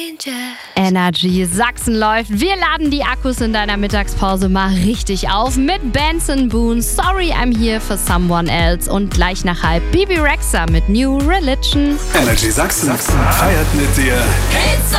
Energy Sachsen läuft. Wir laden die Akkus in deiner Mittagspause mal richtig auf mit Benson Boone, Sorry I'm Here for Someone Else und gleich nach halb Bibi Rexha mit New Religion. Energy Sachsen feiert mit dir. It's